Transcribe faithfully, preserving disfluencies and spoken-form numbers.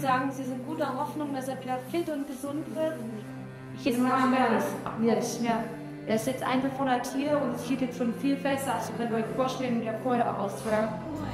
sagen, Sie sind guter Hoffnung, dass er wieder fit und gesund wird? Ich jetzt mal nicht. Ja. Er ist jetzt ein Monat hier und es geht jetzt schon viel besser. Also könnt ihr euch vorstellen, wie er vorher aussah.